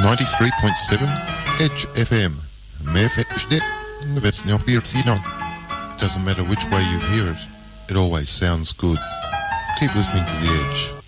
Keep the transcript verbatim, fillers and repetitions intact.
ninety-three point seven Edge F M. Meer Edge, the vet's not here. It doesn't matter which way you hear it, it always sounds good. Keep listening to The Edge.